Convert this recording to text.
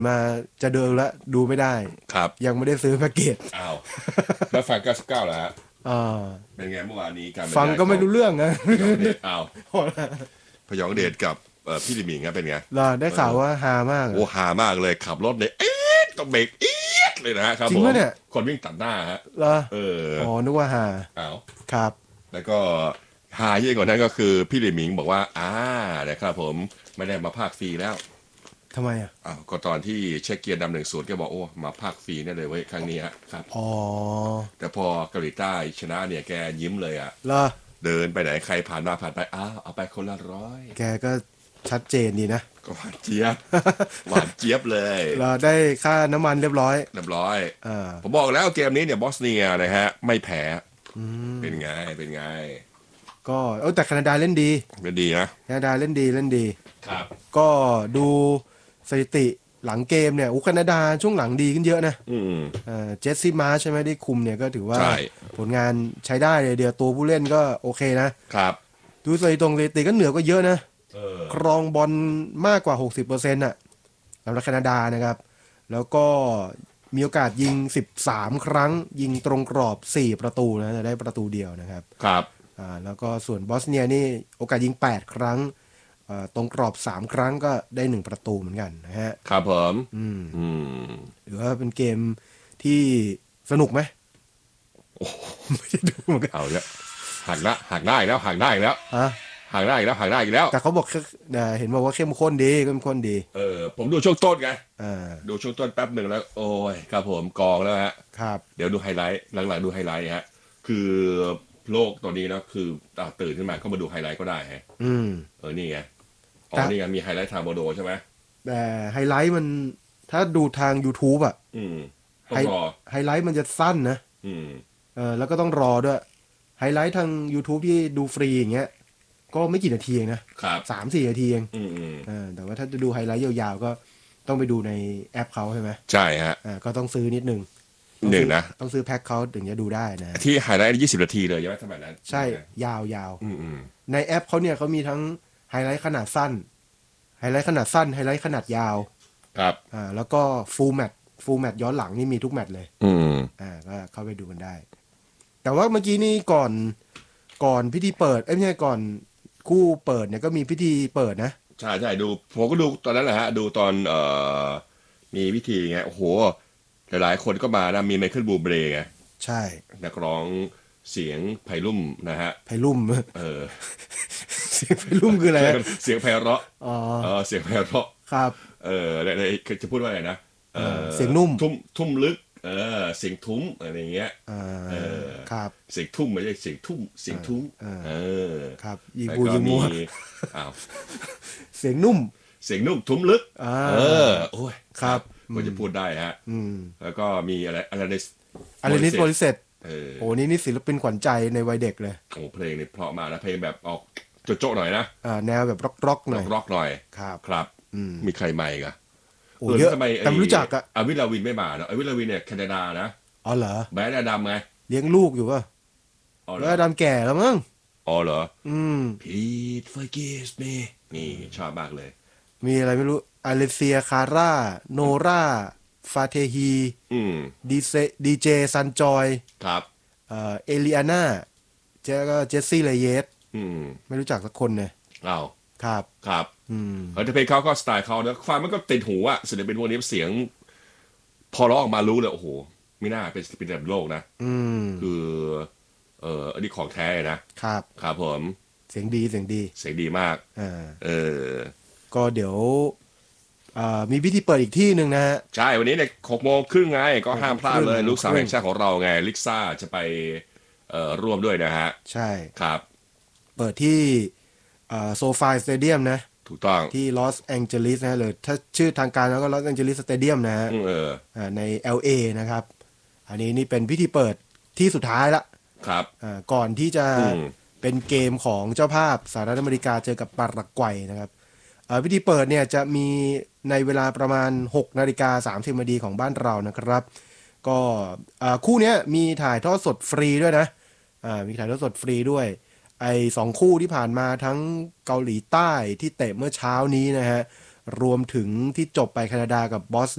มาจะเดินแล้วดูไม่ได้ครับยังไม่ได้ซื้อแพ็กเกจอ้าวแล้วฟัง99แล้วฮะอ่าเป็นไงเมื่อวานนี้การบรรฟังก็ไม่ยายของรู้เรื่องนะพยองเดชอ้าวพยองเดชกับพี่ลิมิงครับเป็นไงเราได้ข่าวว่าฮามากโอ้หามากเลยขับรถเนี่ยต้องเบรกเลยนะฮะครับจริผมงไหมเนี่ยคนวิ่งตัดหน้าฮะเหรอเอออ๋อนึกว่าฮาอ้าวครับแล้วก็หายิ่งกว่านั้นก็คือพี่ลิมิงบอกว่านะครับผมไม่ได้มาภาคฟรีแล้วทำไมอ่ะอ้าวก็ตอนที่เช็คเกียร์ดำ1-0ก็บอกโอ้มาภาคฟรีแน่เลยเว้ยครั้งนี้ฮะครับอ๋อแต่พอเกาหลีใต้ชนะเนี่ยแกยิ้มเลยอ่ะเหรอเดินไปไหนใครผ่านมาผ่านไปเอาไปคนละ100 แกก็ชัดเจนดีนะก็หวานเจี๊ยบหวานเจี๊ยบเลยเราได้ค่าน้ำมันเรียบร้อยเรียบร้อยอ่าผมบอกแล้วเกมนี้เนี่ยบอสเนียนะฮะไม่แพ้เป็นไงเป็นไงก็แต่แคนาดาเล่นดีเป็นดีนะแคนาดาเล่นดีเล่นดีครับก็ดูสถิติหลังเกมเนี่ยแคนาดาช่วงหลังดีขึ้นเยอะนะเจสซี่มาใช่ไหมที่คุมเนี่ยก็ถือว่าผลงานใช้ได้เลยเดียวตัวผู้เล่นก็โอเคนะครับดูสถิติก็เหนือกว่าเยอะนะครองบอลมากกว่า 60%น่ะสำหรับแคนาดานะครับแล้วก็มีโอกาสยิง13ครั้งยิงตรงกรอบ4ประตูนะแต่ได้ประตูเดียวนะครับครับแล้วก็ส่วนบอสเนียนี่โอกาสยิง8ครั้งตรงกรอบ3ครั้งก็ได้1ประตูเหมือนกันนะฮะครับผมหรือว่าเป็นเกมที่สนุกไหมไม่ได้ดูเหมือนกันเอาเยอะหักได้แล้วหักได้แล้วฮะหักได้แล้วหักได้อีกแล้วแต่เขาบอกเห็นบอกว่าเข้มข้นดีเข้มข้นดีผมดูช่วงต้นไงอ่าดูช่วงต้นแป๊บหนึ่งแล้วโอ้ยครับผมกองแล้วฮะครับเดี๋ยวดูไฮไลท์หลังๆดูไฮไลท์ฮะคือโลกตอนนี้นะคือตื่นขึ้นมาก็มาดูไฮไลท์ก็ได้ฮะนี่ไงนี่ไงมีไฮไลท์ทางโมโดใช่ไหมแต่ไฮไลท์มันถ้าดูทาง YouTube อ่ะต้องรอไฮไลท์มันจะสั้นนะแล้วก็ต้องรอด้วยไฮไลท์ทาง YouTube ที่ดูฟรีอย่างเงี้ยก็ไม่กี่นาทีเองนะ3-4 นาทีเองแต่ว่าถ้าจะดูไฮไลท์ยาวๆก็ต้องไปดูในแอปเขาใช่ไหมใช่ฮะก็ต้องซื้อนิดนึงนะต้องซื้อแพ็คเขาถึงจะดูได้นะที่ไฮไลท์20 นาทีเลยใช่ไหมสมัยนั้นใช่ยาวๆในแอปเขาเนี่ยเขามีทั้งไฮไลท์ขนาดสั้นไฮไลท์ขนาดสั้นไฮไลท์ขนาดยาวครับแล้วก็ฟูลแมตช์ย้อนหลังนี่มีทุกแมตช์เลยก็เข้าไปดูกันได้แต่ว่าเมื่อกี้นี่ก่อนพิธีเปิดไม่ใช่ก่อนคู่เปิดเนี่ยก็มีพิธีเปิดนะใช่ดูผมก็ดูตอนนั้นแหละฮะดูตอนมีพิธีไงโอ้โหหลายๆคนก็มานะมีไมเคิลบูเบรไงใช่นักร้องเสียงไพรุ่มนะฮะไพรุ่มเสียงไพรุ่มคืออะไรเสียงไพเราะเสียงไพเราะครับจะพูดว่าอะไรนะเสียงนุ่มทุ่มลึกเสียงทุ้มอะไรเงี้ยครับเสียงทุ่มไม่ใช่เสียงทุ่มเสียงทุ้มครับยิงบูยิงมัวเสียงนุ่มทุ้มลึกโอ้ยครับก็จะพูดได้ฮะแล้วก็มีอะไรนิสโบริเซตโอ้นี่ศิลปินขวัญใจในวัยเด็กเลยโอ้เพลงนี่เพราะมากนะเพลงแบบออกโจ๊ะหน่อยนะแนวแบบร็อกหน่อยร็อกหน่อยครับมีใครใหม่กันเยอะแต่ไม่รู้จักอะอวิลาวินไม่มาเนาะอวิลาวินเนี่ยแคนาดานะอ๋อเหรอแบดอดัมไงเลี้ยงลูกอยู่ป่ะแบดอดัมแก่แล้วมั้งอ๋อเหรอPlease forgive me นี่ชอบมากเลยมีอะไรไม่รู้อเลเซียคาร่าโนราฟาเทฮีดีเจซันจอยครับเอลิอาน่าเจสซี่เลเยสไม่รู้จักสักคนเลยครับแต่เพลงเขาก็สไตล์เขาเนอะฟังมันก็ติดหูอะศิลปินพวกนี้เสียงพอร้องออกมารู้เลยโอ้โหไม่น่าเป็นศิลปินระดับโลกนะคืออันนี้ของแท้นะครับครับผมเสียงดีมากก็เดี๋ยวมีพิธีเปิดอีกที่หนึ่งนะฮะใช่วันนี้เนี่ย6:30ไงก็ห้ามพลาดเลยลูกสาวแห่งชาติของเราไงลิซ่าจะไปร่วมด้วยนะฮะใช่ครับเปิดที่โซฟาสเตเดียมนะถูกต้องที่ลอสแองเจลิสนะเลยถ้าชื่อทางการแล้วก็ลอสแองเจลิสสเตเดียมนะฮะใน LA นะครับอันนี้นี่เป็นพิธีเปิดที่สุดท้ายละครับก่อนที่จะเป็นเกมของเจ้าภาพสหรัฐอเมริกาเจอกับปารากวัยนะครับพิธีเปิดเนี่ยจะมีในเวลาประมาณ 6:30 น.ของบ้านเรานะครับก็คู่นี้มีถ่ายทอดสดฟรีด้วยนะมีถ่ายทอดสดฟรีด้วย2คู่ที่ผ่านมาทั้งเกาหลีใต้ที่เตะเมื่อเช้านี้นะฮะรวมถึงที่จบไปแคนาดากับบอส